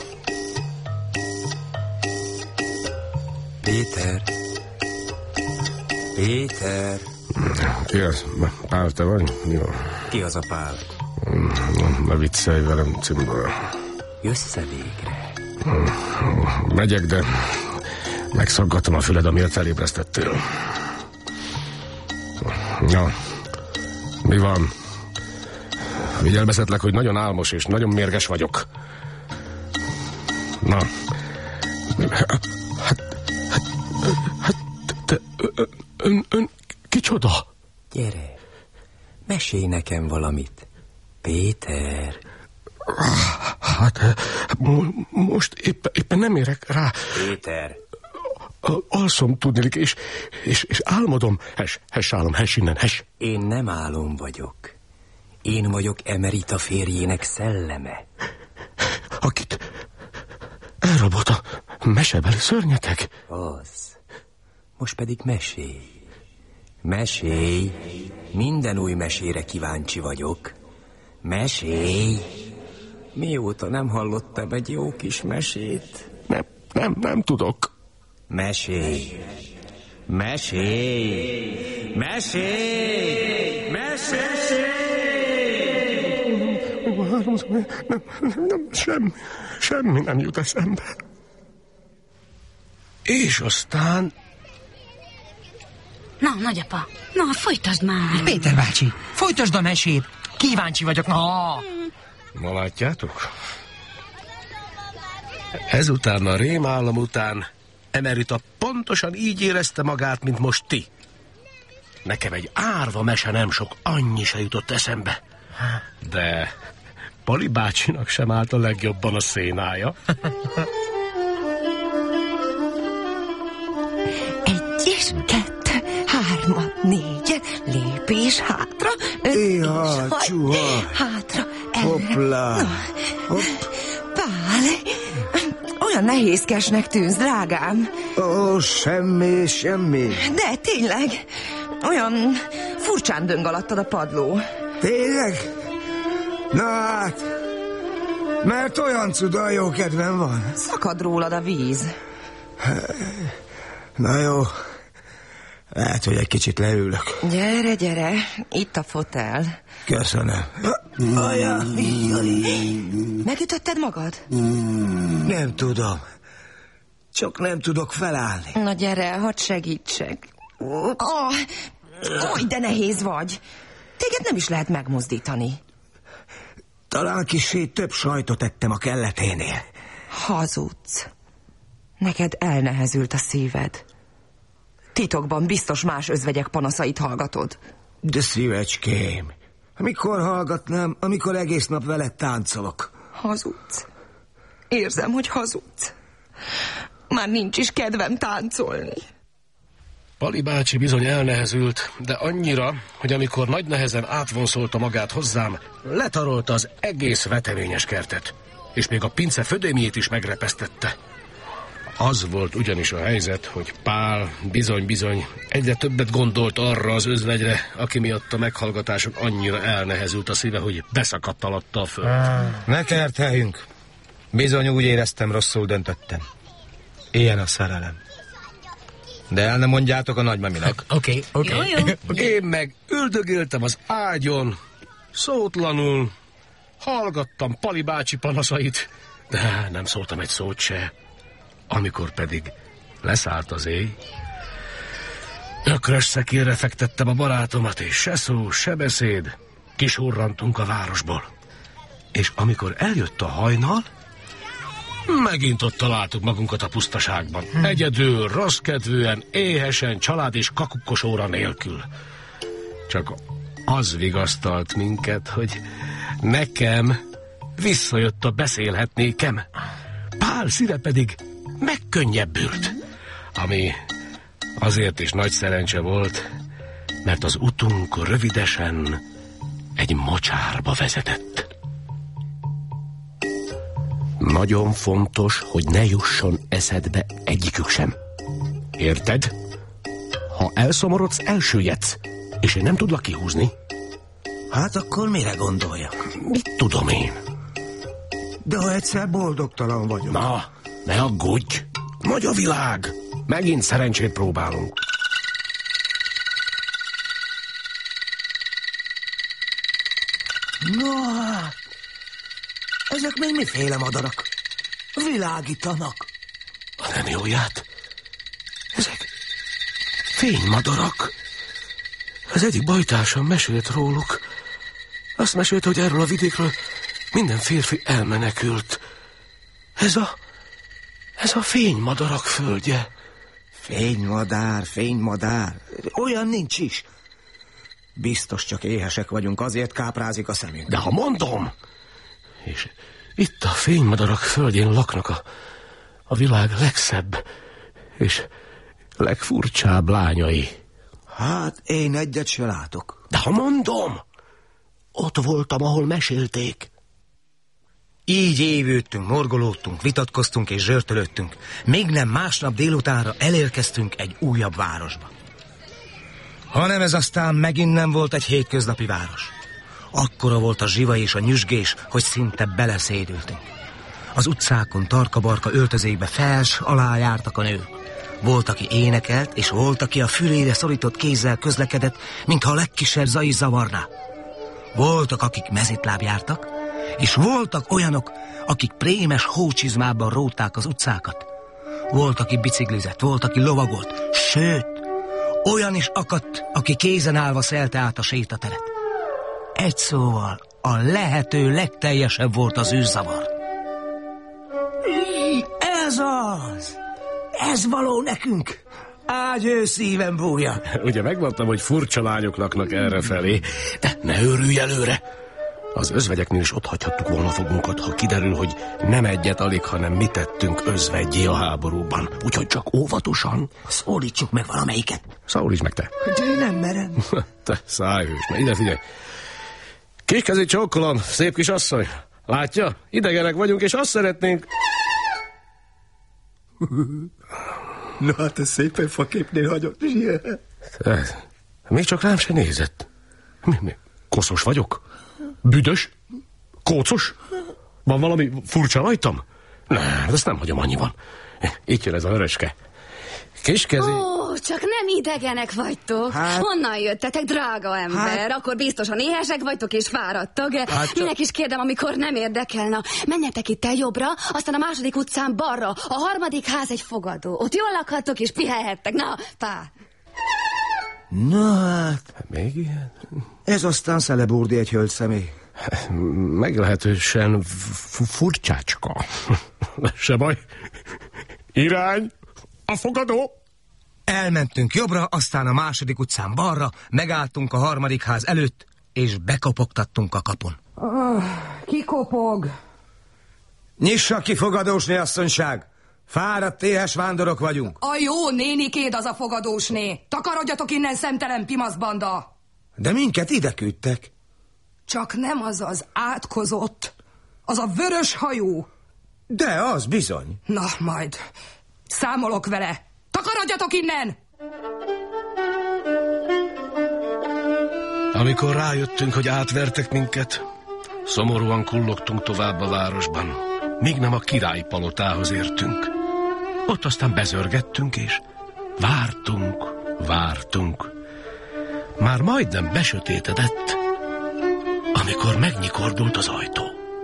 Speaker 6: Péter. Péter.
Speaker 5: Ki az? Pál, te vagy? Jó.
Speaker 6: Ki az a Pál?
Speaker 5: Ne viccelj velem, Cimba.
Speaker 6: Jössz-e végre?
Speaker 5: Megyek, de megszaggattam a füled, amiért felébresztettél. Na, mi van? Figyelmeztetlek, hogy nagyon álmos és nagyon mérges vagyok. Na, hát, hát, hát te, ön, ön, kicsoda?
Speaker 6: Gyere, mesélj nekem valamit, Péter.
Speaker 5: Hát, most éppen, éppen nem érek rá.
Speaker 6: Péter.
Speaker 5: Alszom, tudnélik, és, és, és álmodom. Hes, hes álom, hes innen, hes.
Speaker 6: Én nem álom vagyok. Én vagyok Emerita férjének szelleme.
Speaker 5: Akit darabot a mesebeli szörnyeteg?
Speaker 6: Az. Most pedig mesélj. Mesélj. Minden új mesére kíváncsi vagyok. Mesélj. Mióta nem hallottam egy jó kis mesét?
Speaker 5: Nem, nem, nem tudok.
Speaker 6: Mesélj. Mesélj. Mesélj. Mesélj.
Speaker 5: Nem, nem, nem, semmi, semmi nem jut eszembe. És aztán...
Speaker 1: Na, nagyapa, na, folytasd már.
Speaker 4: Péter bácsi, folytasd a mesét. Kíváncsi vagyok, na.
Speaker 5: Ma látjátok? Ezután a rémálom után Emerita pontosan így érezte magát, mint most ti. Nekem egy árva mese nem sok, annyi se jutott eszembe. De Pali bácsinak sem állt a legjobban a szénája.
Speaker 14: Egy és kettő, hármat, négyet, lépés hátra, öt
Speaker 7: Iha,
Speaker 14: és
Speaker 7: csuha.
Speaker 14: hátra,
Speaker 7: Hoppla. Hopp.
Speaker 14: Pál, olyan nehézkesnek tűnsz, drágám.
Speaker 7: Ó, semmi, semmi.
Speaker 14: De tényleg, olyan furcsán döng alattad a padló.
Speaker 7: Tényleg? Na hát, mert olyan cuda jó kedvem van.
Speaker 14: Szakad rólad a víz.
Speaker 7: Na jó, lehet, hogy egy kicsit leülök.
Speaker 14: Gyere, gyere, itt a fotel.
Speaker 7: Köszönöm.
Speaker 14: Megütötted magad?
Speaker 7: Nem tudom. Csak nem tudok felállni.
Speaker 14: Na gyere, hadd segítsek. Oh, oly, de nehéz vagy. Téged nem is lehet megmozdítani.
Speaker 7: Talán kissé több sajtot ettem a kelleténél.
Speaker 14: Hazudsz. Neked elnehezült a szíved. Titokban biztos más özvegyek panaszait hallgatod.
Speaker 7: De szívecském, mikor hallgatnám, amikor egész nap veled táncolok?
Speaker 14: Hazudsz. Érzem, hogy hazudsz. Már nincs is kedvem táncolni.
Speaker 5: Pali bácsi bizony elnehezült, de annyira, hogy amikor nagy nehezen átvonszolta magát hozzám, letarolta az egész veteményes kertet, és még a pince födémjét is megrepesztette. Az volt ugyanis a helyzet, hogy Pál bizony-bizony egyre többet gondolt arra az özvegyre, aki miatt a meghallgatáson annyira elnehezült a szíve, hogy beszakadt alatta a föld.
Speaker 6: Ne kerteljünk. Bizony úgy éreztem, rosszul döntöttem. Ilyen a szerelem. De el nem mondjátok a nagymaminak.
Speaker 4: Oké, oké.
Speaker 5: Én meg üldögéltem az ágyon, szótlanul, hallgattam Pali bácsi panaszait, de nem szóltam egy szót se. Amikor pedig leszállt az éj, ökrös szekérre fektettem a barátomat, és se szó, se beszéd, kisurrantunk a városból. És amikor eljött a hajnal, megint ott találtuk magunkat a pusztaságban. Hm. Egyedül, rosszkedvűen, éhesen, család és kakukkos óra nélkül. Csak az vigasztalt minket, hogy nekem visszajött a beszélhetnékem. Pál szíve pedig megkönnyebbült, ami azért is nagy szerencse volt, mert az utunk rövidesen egy mocsárba vezetett. Nagyon fontos, hogy ne jusson eszedbe egyikük sem. Érted? Ha elszomorodsz, elsüllyedsz, és én nem tudlak kihúzni.
Speaker 7: Hát akkor mire gondolja?
Speaker 5: Mit tudom én?
Speaker 7: De ha egyszer boldogtalan vagyok.
Speaker 5: Na, ne aggódj! Nagy a világ! Megint szerencsét próbálunk.
Speaker 7: No, ezek még miféle madarak? Világítanak.
Speaker 5: A nem jóját? Ezek fénymadarak. Az egyik bajtársam mesélt róluk. Azt mesélt, hogy erről a vidékről minden férfi elmenekült. Ez a... ez a fénymadarak földje.
Speaker 7: Fénymadár, fénymadár. Olyan nincs is. Biztos csak éhesek vagyunk, azért káprázik a szemünk.
Speaker 5: De ha mondom... És itt a fénymadarak földjén laknak a, a világ legszebb és legfurcsább lányai.
Speaker 7: Hát én egyet se látok.
Speaker 5: De ha mondom, ott voltam, ahol mesélték.
Speaker 6: Így évődtünk, morgolódtunk, vitatkoztunk és zsörtölöttünk. Még nem másnap délutánra elérkeztünk egy újabb városba. Hanem ez aztán megint nem volt egy hétköznapi város. Akkora volt a zsiva és a nyüzsgés, hogy szinte beleszédültünk. Az utcákon tarka-barka öltözékbe fels alá jártak a nők. Volt, aki énekelt, és volt, aki a fülére szorított kézzel közlekedett, mintha a legkisebb zaj is zavarná. Voltak, akik mezitláb jártak, és voltak olyanok, akik prémes hócsizmában rótták az utcákat. Volt, aki biciklizett, volt, aki lovagolt, sőt, olyan is akadt, aki kézen állva szelte át a sétateret. Egy szóval a lehető legteljesebb volt az űrzavar.
Speaker 8: Ez az! Ez való nekünk! Ágyő szívem bújja!
Speaker 5: Ugye megmondtam, hogy furcsa lányok laknak errefelé, de ne őrülj előre! Az özvegyeknél is ott hagyhattuk volna fogunkat, ha kiderül, hogy nem egyet alig, hanem mi tettünk özvegyé a háborúban. Úgyhogy csak óvatosan.
Speaker 8: Szólítsuk meg valamelyiket.
Speaker 5: Szólíts meg te.
Speaker 8: De én nem merem.
Speaker 5: Te szájhős, na ide figyelj. Kiskezét csókolom, szép kis asszony. Látja? Idegenek vagyunk, és azt szeretnénk...
Speaker 7: Na hát ez szépen faképnél hagyott.
Speaker 5: Még csak rám se nézett. Mi, mi? Koszos vagyok? Büdös? Kócos? Van valami furcsa rajtam? Nem, ezt nem hagyom annyiban. Itt jön ez a vöröske. Kiskezi...
Speaker 1: Ó, csak nem idegenek vagytok. Hát... Honnan jöttetek, drága ember? Hát... Akkor biztosan éhesek vagytok és fáradtok. Hát csak... Minek is kérdem, amikor nem érdekelne. Menjetek itt el jobbra, aztán a második utcán balra. A harmadik ház egy fogadó. Ott jól lakhattok és pihenhettek. Na, pá!
Speaker 7: Na hát...
Speaker 5: Még ilyen?
Speaker 7: Ez aztán Szeleburdi egy hölgy személy.
Speaker 5: Meglehetősen furcsácska. Se baj. Irány! A fogadó!
Speaker 6: Elmentünk jobbra, aztán a második utcán balra, megálltunk a harmadik ház előtt, és bekopogtattunk a kapun.
Speaker 12: Oh, ki kopog?
Speaker 7: Nyissa ki, fogadósné asszonyság! Fáradt, éhes vándorok vagyunk.
Speaker 10: A jó nénikéd az a fogadósné. Takarodjatok innen, szemtelen pimaszbanda!
Speaker 7: De minket ide küldtek.
Speaker 10: Csak nem az az átkozott, az a vörös hajú.
Speaker 7: De az bizony.
Speaker 10: Na, majd... Számolok vele! Takarodjatok innen!
Speaker 5: Amikor rájöttünk, hogy átvertek minket, szomorúan kullogtunk tovább a városban, míg nem a király palotához értünk. Ott aztán bezörgettünk, és vártunk, vártunk. Már majdnem besötétedett, amikor megnyikordult az ajtó.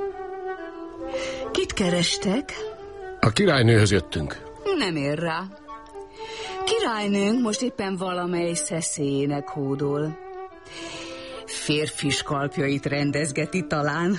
Speaker 1: Kit kerestek?
Speaker 5: A királynőhöz jöttünk.
Speaker 1: Nem ér rá. Királynőnk most éppen valamely szeszélyének hódol. Férfi skalpjait rendezgeti talán.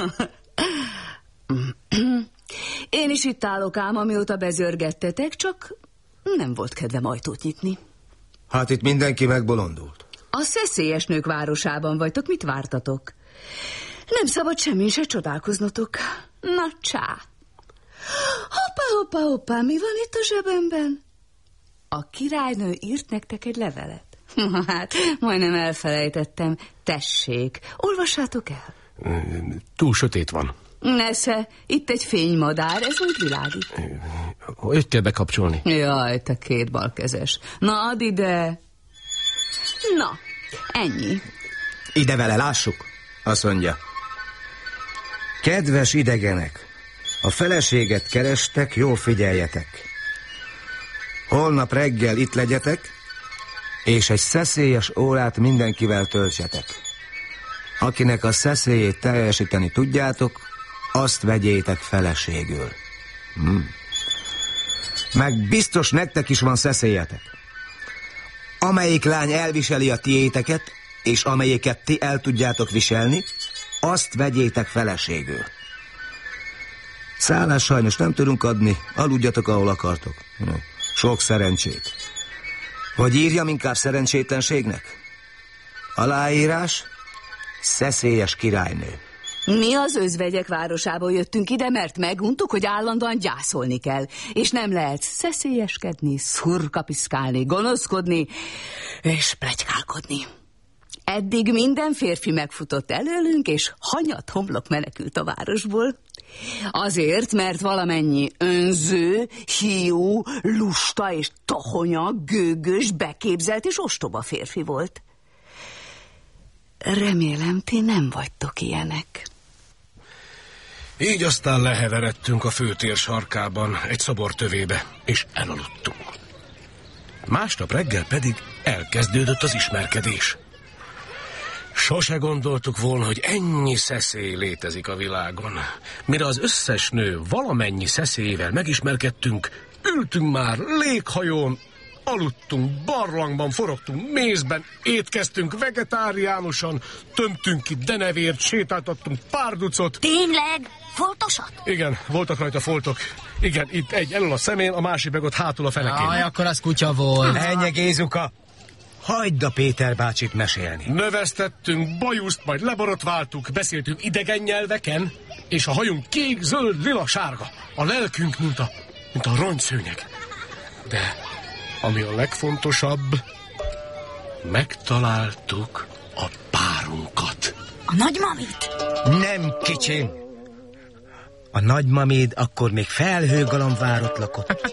Speaker 1: Én is itt állok ám, amióta bezörgettetek, csak nem volt kedvem ajtót nyitni.
Speaker 7: Hát itt mindenki megbolondult.
Speaker 1: A szeszélyes nők városában vagytok, mit vártatok? Nem szabad semmi se csodálkoznotok. Na, csá! Hoppá, hoppá, hoppá, mi van itt a zsebemben? A királynő írt nektek egy levelet. Hát, majdnem elfelejtettem. Tessék, olvassátok el.
Speaker 5: Túl sötét van.
Speaker 1: Nesze, itt egy fénymadár, ez úgy világít.
Speaker 5: Hogy kell bekapcsolni?
Speaker 1: Jaj, te két balkezes. Na, add ide. Na, ennyi.
Speaker 7: Ide vele, lássuk, azt mondja. Kedves idegenek, a feleséget kerestek, jól figyeljetek. Holnap reggel itt legyetek, és egy szeszélyes órát mindenkivel töltsetek. Akinek a szeszélyét teljesíteni tudjátok, azt vegyétek feleségül. Hm. Meg biztos nektek is van szeszélyetek. Amelyik lány elviseli a tiéteket, és amelyiket ti el tudjátok viselni, azt vegyétek feleségül. Szállás sajnos nem tudunk adni, aludjatok, ahol akartok. Sok szerencsét. Vagy írjam inkább szerencsétlenségnek? Aláírás, szeszélyes királynő.
Speaker 1: Mi az özvegyek városából jöttünk ide, mert meguntuk, hogy állandóan gyászolni kell, és nem lehet szeszélyeskedni, szurkapiszkálni, gonoszkodni és pletykálkodni. Eddig minden férfi megfutott előlünk, és hanyat homlok menekült a városból. Azért, mert valamennyi önző, hiú, lusta és tohonya, gőgös, beképzelt és ostoba férfi volt. Remélem, ti nem vagytok ilyenek.
Speaker 5: Így aztán leheveredtünk a főtér sarkában, egy szobor tövébe, és elaludtunk. Másnap reggel pedig elkezdődött az ismerkedés. Sose gondoltuk volna, hogy ennyi szeszély létezik a világon. Mire az összes nő valamennyi szeszélyével megismerkedtünk, ültünk már léghajón, aludtunk, barlangban, forogtunk mézben, étkeztünk vegetáriánusan, tömtünk ki denevért, sétáltattunk párducot.
Speaker 8: Tényleg? Foltosat?
Speaker 5: Igen, voltak rajta foltok. Igen, itt egy elől a szemén, a másik meg ott hátul a fenekén.
Speaker 4: Aj, akkor az kutya volt.
Speaker 6: Ennyi, Gézuka! Hagyd a Péter bácsit mesélni.
Speaker 5: Növesztettünk, bajuszt, majd leborotváltuk, beszéltünk idegen nyelveken, és a hajunk kék, zöld, lila, sárga. A lelkünk, mint a, mint a rongyszőnyeg. De ami a legfontosabb, megtaláltuk a párunkat.
Speaker 8: A nagymamit?
Speaker 6: Nem, kicsim. A nagymaméd akkor még felhőgalomvárot lakott.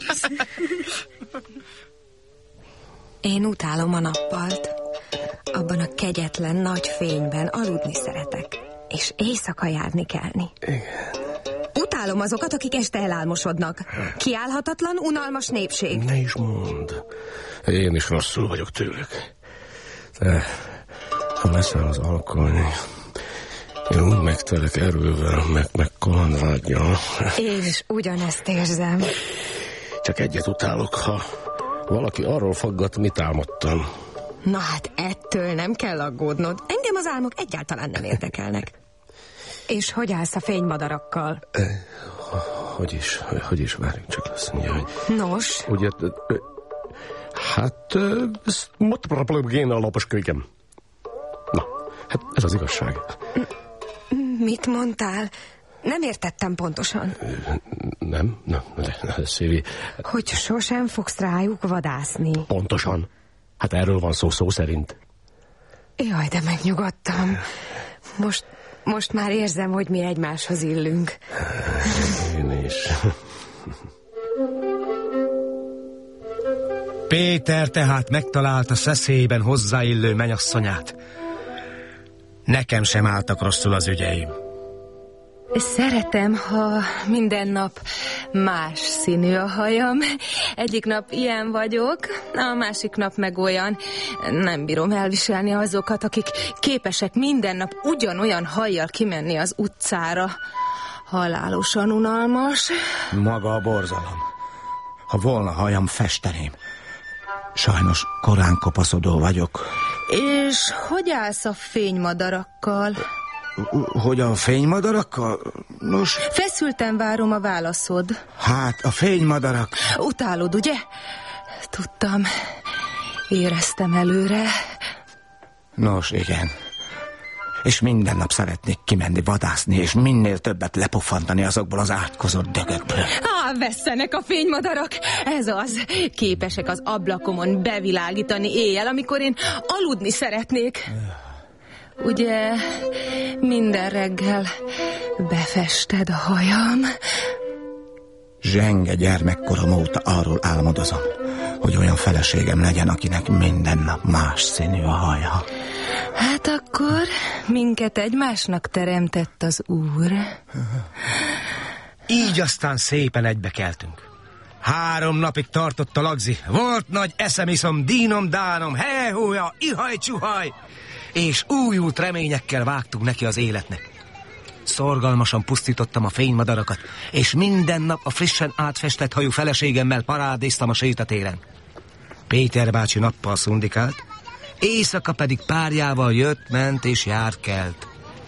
Speaker 13: Én utálom a nappalt. Abban a kegyetlen nagy fényben aludni szeretek. És éjszaka járni kelni.
Speaker 5: Igen.
Speaker 13: Utálom azokat, akik este elálmosodnak. Kiállhatatlan, unalmas népség.
Speaker 5: Ne is mondd. Én is rosszul vagyok tőlük. De ha leszel az alkoholni, én úgy megtelek erővel, meg, meg kalandvággyal.
Speaker 13: Én is ugyanezt érzem.
Speaker 5: Csak egyet utálok, ha valaki arról faggat, mit álmodtam.
Speaker 13: Na hát ettől nem kell aggódnod. Engem az álmok egyáltalán nem érdekelnek. És hogy állsz a fénymadarakkal?
Speaker 5: Hogy is, hogy is, várjunk csak azt mondja, hogy...
Speaker 13: Nos?
Speaker 5: Ugye, hát, most próbálom én a lapos kölygem. Na, hát ez az igazság.
Speaker 13: Mit mondtál? Nem értettem pontosan.
Speaker 5: Nem, nem, de, de Szívi...
Speaker 13: Hogy sosem fogsz rájuk vadászni.
Speaker 5: Pontosan. Hát erről van szó, szó szerint.
Speaker 13: Jaj, de megnyugodtam. Most, most már érzem, hogy mi egymáshoz illünk.
Speaker 5: Én is.
Speaker 6: Péter tehát megtalálta szeszélyben hozzáillő menyasszonyát. Nekem sem álltak rosszul az ügyeim.
Speaker 13: Szeretem, ha minden nap más színű a hajam. Egyik nap ilyen vagyok, a másik nap meg olyan. Nem bírom elviselni azokat, akik képesek minden nap ugyanolyan hajjal kimenni az utcára. Halálosan unalmas.
Speaker 7: Maga a borzalom. Ha volna hajam, festeném. Sajnos korán kopaszodó vagyok.
Speaker 13: És hogy állsz a fénymadarakkal?
Speaker 7: Hogy a fénymadarakkal? Nos...
Speaker 13: Feszülten várom a válaszod.
Speaker 7: Hát, a fénymadarak...
Speaker 13: Utálod, ugye? Tudtam. Éreztem előre.
Speaker 7: Nos, igen. És minden nap szeretnék kimenni vadászni, és minél többet lepofantani azokból az átkozott dögökből.
Speaker 13: Á, vesszenek a fénymadarak! Ez az. Képesek az ablakomon bevilágítani éjjel, amikor én aludni szeretnék. Ugye minden reggel befested a hajam?
Speaker 7: Zsenge gyermekkorom óta arról álmodozom, hogy olyan feleségem legyen, akinek minden nap más színű a haja.
Speaker 13: Hát akkor minket egymásnak teremtett az Úr.
Speaker 6: Így aztán szépen egybekeltünk. Három napig tartott a lagzi. Volt nagy eszemiszom, dínom, dánom, hehója, ihaj, csuhaj. És újult reményekkel vágtunk neki az életnek. Szorgalmasan pusztítottam a fénymadarakat, és minden nap a frissen átfestett hajú feleségemmel parádéztam a sétatéren. Péter bácsi nappal szundikált, éjszaka pedig párjával jött, ment és járt kelt.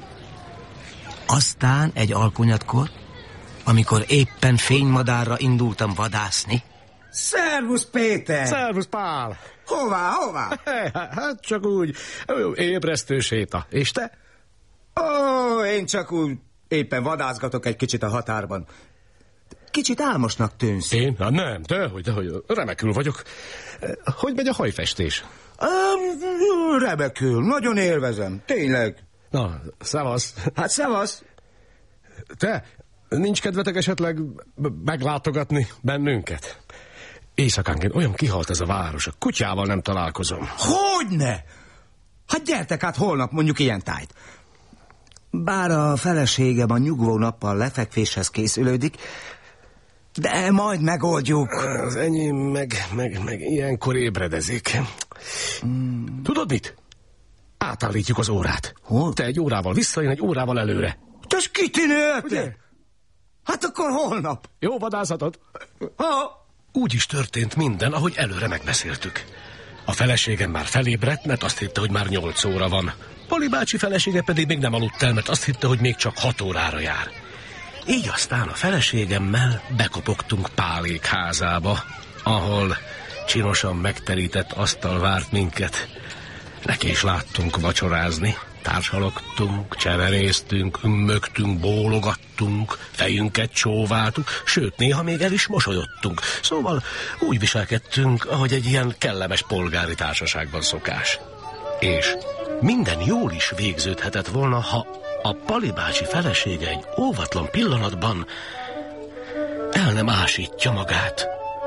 Speaker 6: Aztán egy alkonyatkor, amikor éppen fénymadárra indultam vadászni.
Speaker 7: Szervusz, Péter!
Speaker 5: Szervusz, Pál!
Speaker 7: Hová, hová?
Speaker 5: Hát csak úgy, ébresztő séta. És te?
Speaker 7: Ó, én csak úgy éppen vadászgatok egy kicsit a határban.
Speaker 6: Kicsit álmosnak tűnsz.
Speaker 5: Én? Hát nem, dehogy, dehogy, remekül vagyok. Hogy megy a hajfestés?
Speaker 7: Um, remekül, nagyon élvezem, tényleg.
Speaker 5: Na, szevasz.
Speaker 7: Hát szevasz.
Speaker 5: Te, nincs kedvetek esetleg meglátogatni bennünket? Éjszakánként olyan kihalt ez a város, a kutyával nem találkozom.
Speaker 7: Hogyne? Hát gyertek át holnap mondjuk ilyen tájt.
Speaker 6: Bár a feleségem a nyugvó nappal lefekvéshez készülődik, de majd megoldjuk.
Speaker 5: Az enyém meg, meg, meg ilyenkor ébredezik. Hmm. Tudod mit? Átállítjuk az órát.
Speaker 6: Hol?
Speaker 5: Te egy órával vissza, én egy órával előre.
Speaker 7: Te kitűnő. Hát akkor holnap.
Speaker 5: Jó vadászatot.
Speaker 7: Ha.
Speaker 5: Úgy is történt minden, ahogy előre megbeszéltük. A feleségem már felébredt, mert azt hitte, hogy már nyolc óra van. Pali bácsi felesége pedig még nem aludt el, mert azt hitte, hogy még csak hat órára jár. Így aztán a feleségemmel bekopogtunk Pálék házába, ahol csinosan megterített asztal várt minket. Neki is láttunk vacsorázni, társalogtunk, cseveréztünk, ümmögtünk, bólogattunk, fejünket csóváltuk, sőt, néha még el is mosolyodtunk. Szóval úgy viselkedtünk, ahogy egy ilyen kellemes polgári társaságban szokás. És minden jól is végződhetett volna, ha a Pali bácsi felesége egy óvatlan pillanatban el nem ásítja magát.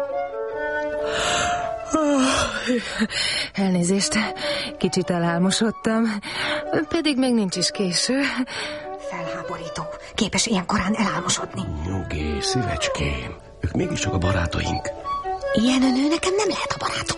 Speaker 13: Elnézést, kicsit elálmosodtam, pedig még nincs is késő.
Speaker 15: Felháborító. Képes ilyen korán elálmosodni.
Speaker 5: Nyugi, szívecském, ők mégiscsak a barátaink.
Speaker 15: Ilyen a nő nekem nem lehet a barátom.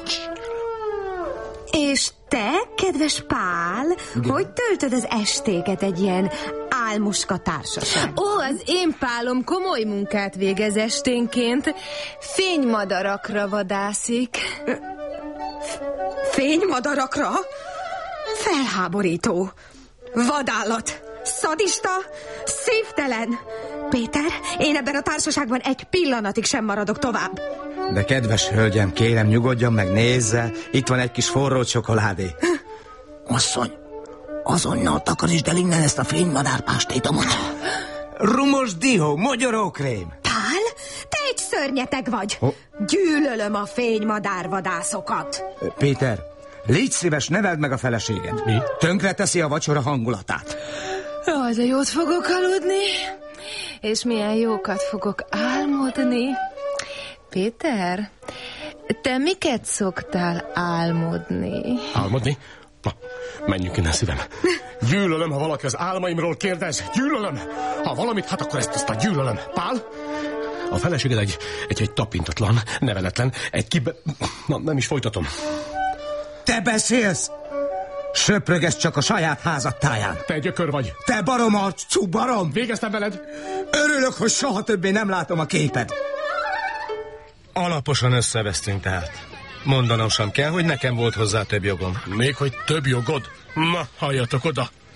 Speaker 15: És te, kedves Pál, igen, hogy töltöd az estéket egy ilyen álmoska társaság?
Speaker 13: Ó, az én Pálom komoly munkát végez esténként. Fénymadarakra vadászik.
Speaker 15: Fénymadarakra? Felháborító. Vadállat. Szadista. Szívtelen. Péter, én ebben a társaságban egy pillanatig sem maradok tovább.
Speaker 7: De kedves hölgyem, kérem, nyugodjon meg, nézze. Itt van egy kis forró csokoládé.
Speaker 8: Asszony, azonnal takarítsd el innen ezt a fénymadárpástétomot.
Speaker 7: Rumos dió, mogyorókrém.
Speaker 15: Pál, te egy szörnyeteg vagy. Oh. Gyűlölöm a fénymadárvadászokat.
Speaker 7: Péter, légy szíves, neveld meg a feleséged.
Speaker 5: Mi?
Speaker 7: Tönkre teszi a vacsora hangulatát.
Speaker 13: Jaj, de jót fogok aludni. És milyen jókat fogok álmodni. Péter, te miket szoktál álmodni?
Speaker 5: Álmodni? Na, menjünk innen, szívem. Gyűlölöm, ha valaki az álmaimról kérdez. Gyűlölöm. Ha valamit, hát akkor ezt aztán gyűlölöm. Pál? A feleséged egy, egy, egy tapintatlan, neveletlen, egy kibe... Na, nem is folytatom.
Speaker 7: Te beszélsz? Söprögesz csak a saját házad táján.
Speaker 5: Te gyökör vagy.
Speaker 7: Te baromarcú barom.
Speaker 5: Végeztem veled.
Speaker 7: Örülök, hogy soha többé nem látom a képed.
Speaker 6: Alaposan összevesztünk tehát. Mondanom sem kell, hogy nekem volt hozzá több jogom.
Speaker 5: Még hogy több jogod? Na, halljatok oda.